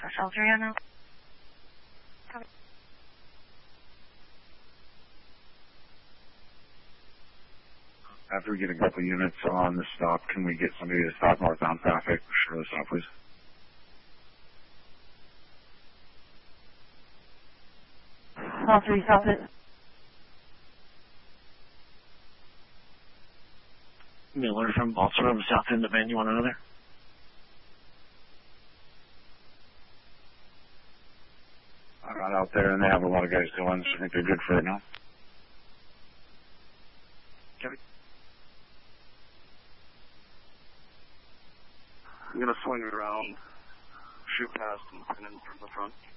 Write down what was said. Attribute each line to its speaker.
Speaker 1: Shelter, yeah, now.
Speaker 2: After we get a couple units on the stop, can we get somebody to stop northbound traffic? Sure, the stop, please.
Speaker 1: All 3, stop it.
Speaker 3: Miller from Baltimore from south end of Van, you want another?
Speaker 2: I got out there and they have a lot of guys going, so I think they're good for it now.
Speaker 3: Okay.
Speaker 4: I'm going to swing around, shoot past, and then from the front.